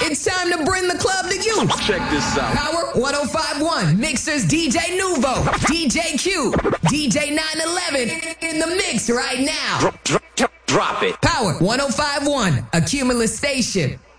It's time to bring the club to you. Check this out. Power 105.1 Mixers DJ Nuvo, DJ Q, DJ 911 in the mix right now. Drop it. Power 105.1, a Cumulus station.